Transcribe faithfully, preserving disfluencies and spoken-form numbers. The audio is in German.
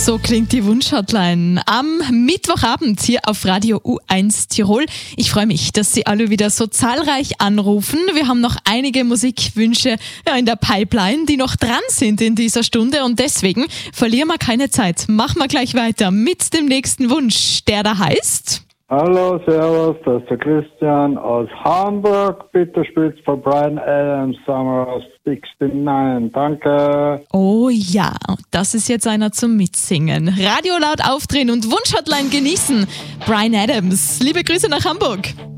So klingt die Wunschhotline am Mittwochabend hier auf Radio U eins Tirol. Ich freue mich, dass Sie alle wieder so zahlreich anrufen. Wir haben noch einige Musikwünsche ja, in der Pipeline, die noch dran sind in dieser Stunde und deswegen verlieren wir keine Zeit. Machen wir gleich weiter mit dem nächsten Wunsch, der da heißt... Hallo, servus, das ist der Christian aus Hamburg. Bitte spielt für Bryan Adams Summer of neunundsiebzig. Danke. Oh ja, das ist jetzt einer zum Mitsingen. Radio laut aufdrehen und Wunschhotline genießen. Bryan Adams, liebe Grüße nach Hamburg.